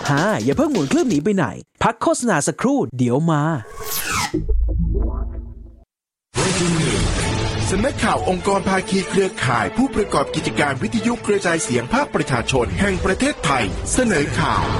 อย่าเพิ่งหมุนเครื่องหนีไปไหนพักโฆษณาสักครู่เดี๋ยวมาสำนักข่าวองค์กรภาคีเครือข่ายผู้ประกอบกิจการวิทยุกระจายเสียงภาคประชาชนแห่งประเทศไทยเสนอข่าว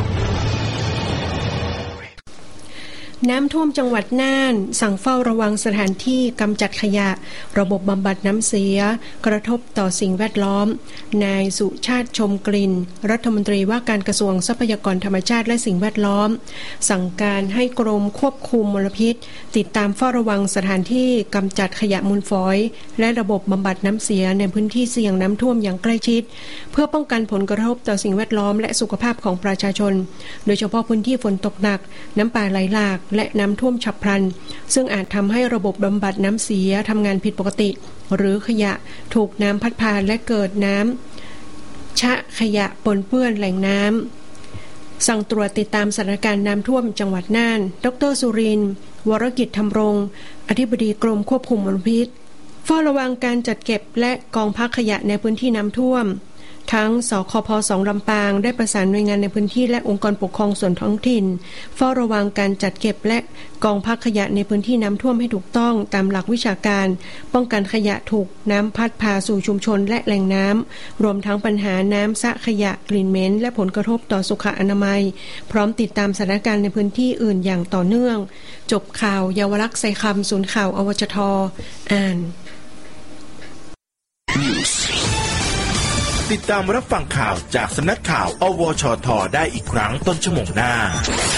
น้ำท่วมจังหวัดน่านสั่งเฝ้าระวังสถานที่กำจัดขยะระบบบำบัดน้ำเสียกระทบต่อสิ่งแวดล้อมนายสุชาติชมกลิ่นรัฐมนตรีว่าการกระทรวงทรัพยากรธรรมชาติและสิ่งแวดล้อมสั่งการให้กรมควบคุมมลพิษติดตามเฝ้าระวังสถานที่กำจัดขยะมูลฝอยและระบบบำบัดน้ำเสียในพื้นที่เสี่ยงน้ำท่วมอย่างใกล้ชิดเพื่อป้องกันผลกระทบต่อสิ่งแวดล้อมและสุขภาพของประชาชนโดยเฉพาะพื้นที่ฝนตกหนักน้ำป่าไหลหลากและน้ำท่วมฉับพลันซึ่งอาจทำให้ระบบบำบัดน้ำเสียทำงานผิดปกติหรือขยะถูกน้ำพัดพาและเกิดน้ำชะขยะปนเปื้อนแหล่งน้ำสั่งตรวจติดตามสถานการณ์น้ำท่วมจังหวัดน่านดร.สุรินทร์วรกิจธรรมรงค์อธิบดีกรมควบคุมมลพิษเฝ้าระวังการจัดเก็บและกองพักขยะในพื้นที่น้ำท่วมทั้งสคพ.2 ลำปางได้ประสานหน่วยงานในพื้นที่และองค์กรปกครองส่วนท้องถิ่นเฝ้าระวังการจัดเก็บและกองพักขยะในพื้นที่น้ำท่วมให้ถูกต้องตามหลักวิชาการป้องกันขยะถูกน้ำพัดพาสู่ชุมชนและแหล่งน้ำรวมทั้งปัญหาน้ำสะขยะกลิ่นเหม็นและผลกระทบต่อสุขอนามัยพร้อมติดตามสถานการณ์ในพื้นที่อื่นอย่างต่อเนื่องจบข่าวเยาวลักษณ์ไซคำศูนย์ข่าวอวชท.อ่านติดตามรับฟังข่าวจากสำนักข่าวอวชท.ได้อีกครั้งต้นชั่วโมงหน้า